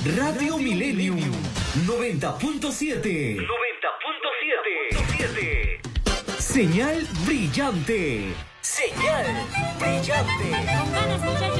Radio Millennium 90.7. 90.7. Señal brillante. Señal brillante. Con ganas, muchachos.